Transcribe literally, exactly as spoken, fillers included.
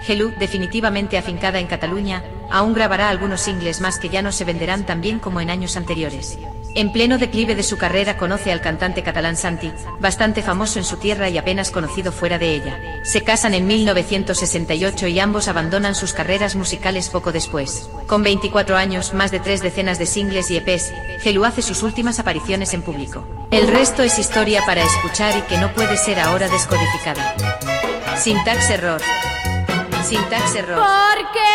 Helú, definitivamente afincada en Cataluña, aún grabará algunos singles más que ya no se venderán tan bien como en años anteriores. En pleno declive de su carrera conoce al cantante catalán Santi, bastante famoso en su tierra y apenas conocido fuera de ella. Se casan en mil novecientos sesenta y ocho y ambos abandonan sus carreras musicales poco después. Con veinticuatro años, más de tres decenas de singles y E Pes, Helú hace sus últimas apariciones en público. El resto es historia para escuchar y que no puede ser ahora descodificada. Syntax error. Syntax error. ¿Por qué?